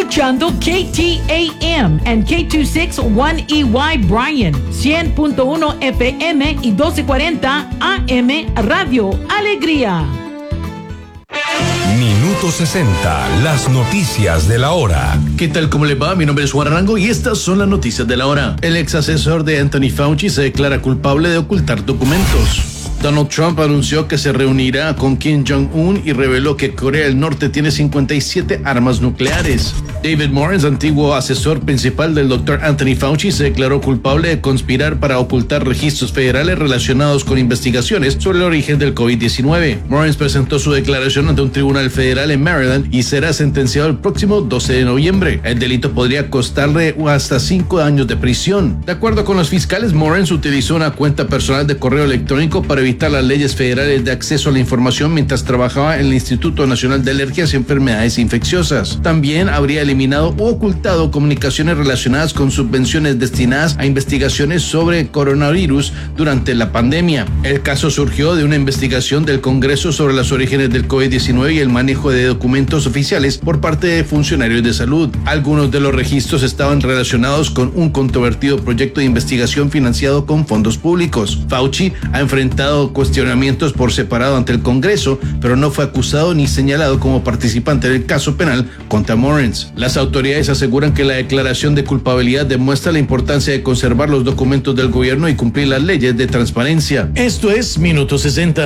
escuchando KTAM and K261EY Bryan, 100.1 FM y 1240 AM Radio Alegría. Minuto 60, las noticias de la hora. ¿Qué tal? ¿Cómo le va? Mi nombre es Juan Arango y estas son las noticias de la hora. El ex asesor de Anthony Fauci se declara culpable de ocultar documentos. Donald Trump anunció que se reunirá con Kim Jong-un y reveló que Corea del Norte tiene 57 armas nucleares. David Morris, antiguo asesor principal del Dr. Anthony Fauci, se declaró culpable de conspirar para ocultar registros federales relacionados con investigaciones sobre el origen del COVID-19. Morris presentó su declaración ante un tribunal federal en Maryland y será sentenciado el próximo 12 de noviembre. El delito podría costarle hasta 5 años de prisión. De acuerdo con los fiscales, Morris utilizó una cuenta personal de correo electrónico para evitar las leyes federales de acceso a la información mientras trabajaba en el Instituto Nacional de Alergias y Enfermedades Infecciosas. También habría eliminado u ocultado comunicaciones relacionadas con subvenciones destinadas a investigaciones sobre coronavirus durante la pandemia. El caso surgió de una investigación del Congreso sobre los orígenes del COVID-19 y el manejo de documentos oficiales por parte de funcionarios de salud. Algunos de los registros estaban relacionados con un controvertido proyecto de investigación financiado con fondos públicos. Fauci ha enfrentado cuestionamientos por separado ante el Congreso, pero no fue acusado ni señalado como participante del caso penal contra Morris. Las autoridades aseguran que la declaración de culpabilidad demuestra la importancia de conservar los documentos del gobierno y cumplir las leyes de transparencia. Esto es Minuto 60.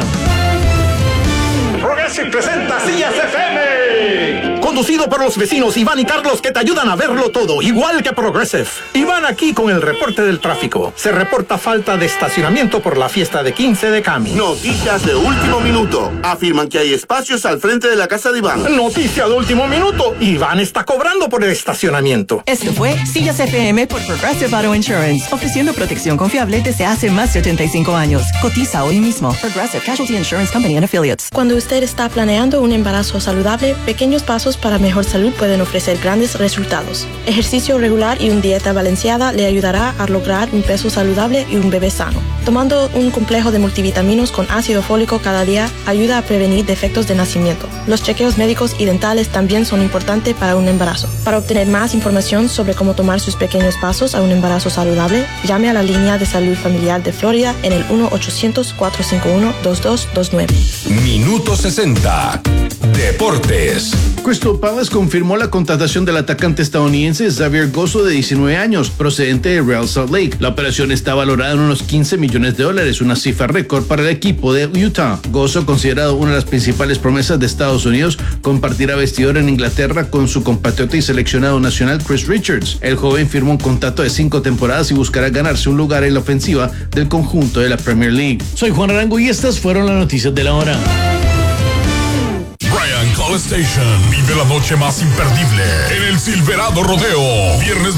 Progressive presenta Sillas FM. Conducido por los vecinos Iván y Carlos, que te ayudan a verlo todo, igual que Progressive. Iván aquí con el reporte del tráfico. Se reporta falta de estacionamiento por la fiesta de 15 de Cami. Noticias de último minuto. Afirman que hay espacios al frente de la casa de Iván. Noticia de último minuto. Iván está cobrando por el estacionamiento. Esto fue Sillas FM por Progressive Auto Insurance, ofreciendo protección confiable desde hace más de 85 años. Cotiza hoy mismo. Progressive Casualty Insurance Company and Affiliates. Cuando usted está planeando un embarazo saludable, pequeños pasos para mejor salud pueden ofrecer grandes resultados. Ejercicio regular y una dieta balanceada le ayudará a lograr un peso saludable y un bebé sano. Tomando un complejo de multivitaminos con ácido fólico cada día ayuda a prevenir defectos de nacimiento. Los chequeos médicos y dentales también son importantes para un embarazo. Para obtener más información sobre cómo tomar sus pequeños pasos a un embarazo saludable, llame a la línea de salud familiar de Florida en el 1-800-451-2229. Minuto 60. Deportes. Crystal Palace confirmó la contratación del atacante estadounidense Xavier Gozo, de 19 años, procedente de Real Salt Lake. La operación está valorada en unos $15 millones, una cifra récord para el equipo de Utah. Gozo, considerado una de las principales promesas de Estados Unidos, compartirá vestidor en Inglaterra con su compatriota y seleccionado nacional Chris Richards. El joven firmó un contrato de 5 temporadas y buscará ganarse un lugar en la ofensiva del conjunto de la Premier League. Soy Juan Arango y estas fueron las noticias de la hora. Bryan College Station vive la noche más imperdible en el Silverado Rodeo. Viernes